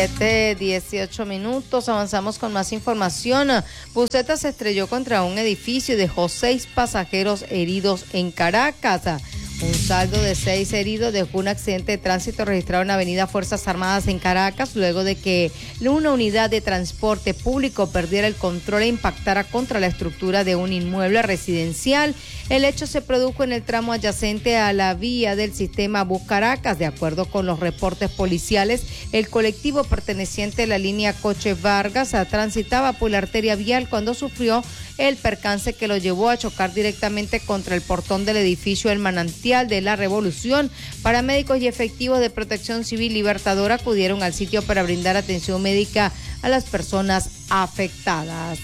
7:18. Avanzamos con más información. Buseta se estrelló contra un edificio y dejó 6 pasajeros heridos en Caracas. Un saldo de 6 heridos dejó un accidente de tránsito registrado en la avenida Fuerzas Armadas en Caracas, luego de que una unidad de transporte público perdiera el control e impactara contra la estructura de un inmueble residencial. El hecho se produjo en el tramo adyacente a la vía del sistema Bus Caracas. De acuerdo con los reportes policiales, el colectivo perteneciente a la línea Coche Vargas transitaba por la arteria vial cuando sufrió el percance que lo llevó a chocar directamente contra el portón del edificio El Manantial de la Revolución. Paramédicos y efectivos de Protección Civil Libertadora acudieron al sitio para brindar atención médica a las personas afectadas.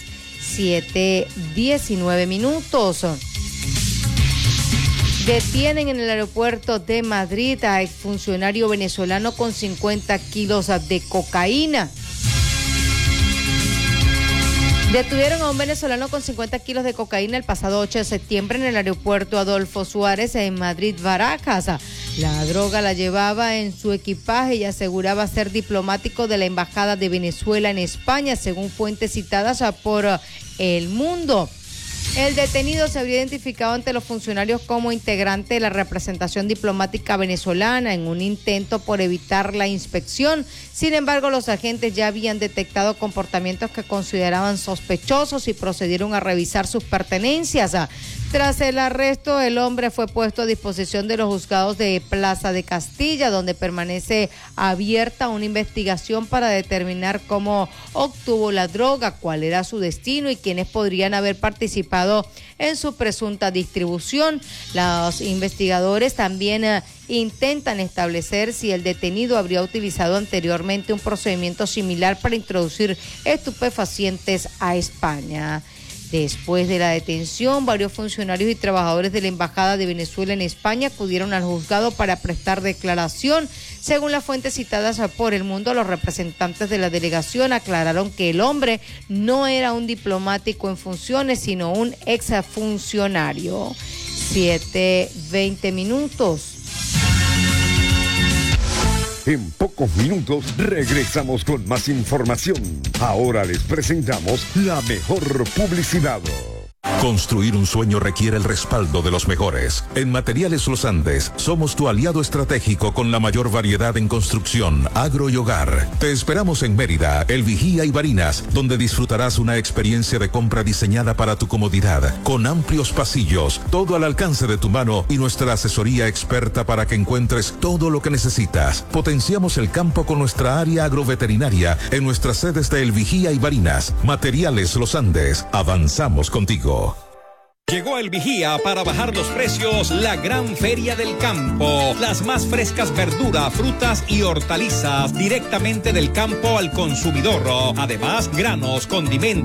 7:19. Detienen en el aeropuerto de Madrid a exfuncionario venezolano con 50 kilos de cocaína. Detuvieron a un venezolano con 50 kilos de cocaína el pasado 8 de septiembre en el aeropuerto Adolfo Suárez en Madrid, Barajas. La droga la llevaba en su equipaje y aseguraba ser diplomático de la Embajada de Venezuela en España, según fuentes citadas por El Mundo. El detenido se habría identificado ante los funcionarios como integrante de la representación diplomática venezolana en un intento por evitar la inspección. Sin embargo, los agentes ya habían detectado comportamientos que consideraban sospechosos y procedieron a revisar sus pertenencias. Tras el arresto, el hombre fue puesto a disposición de los juzgados de Plaza de Castilla, donde permanece abierta una investigación para determinar cómo obtuvo la droga, cuál era su destino y quiénes podrían haber participado en su presunta distribución. Los investigadores también intentan establecer si el detenido habría utilizado anteriormente un procedimiento similar para introducir estupefacientes a España. Después de la detención, varios funcionarios y trabajadores de la Embajada de Venezuela en España acudieron al juzgado para prestar declaración. Según las fuentes citadas por El Mundo, los representantes de la delegación aclararon que el hombre no era un diplomático en funciones, sino un exfuncionario. 7:20. En pocos minutos regresamos con más información. Ahora les presentamos la mejor publicidad. Construir un sueño requiere el respaldo de los mejores. En Materiales Los Andes somos tu aliado estratégico con la mayor variedad en construcción, agro y hogar. Te esperamos en Mérida, El Vigía y Barinas, donde disfrutarás una experiencia de compra diseñada para tu comodidad, con amplios pasillos, todo al alcance de tu mano y nuestra asesoría experta para que encuentres todo lo que necesitas. Potenciamos el campo con nuestra área agroveterinaria en nuestras sedes de El Vigía y Barinas. Materiales Los Andes, avanzamos contigo. Llegó El Vigía para bajar los precios, la gran feria del campo. Las más frescas verduras, frutas y hortalizas directamente del campo al consumidor. Además, granos, condimentos.